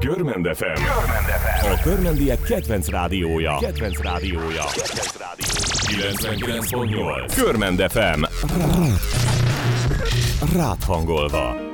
Körmend FM. A körmendiek kedvenc rádiója. 99.8. Körmend FM. Rád hangolva.